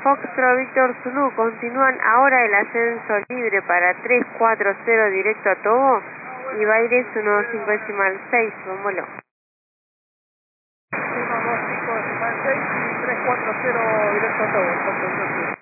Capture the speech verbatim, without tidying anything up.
Foxtrot Víctor Zulu, continúan ahora el ascenso libre para tres cuatro cero directo a Togo y Baires uno cinco decimal seis, vámonos. uno dos cinco decimal seis y tres cuatro cero directo a Togo,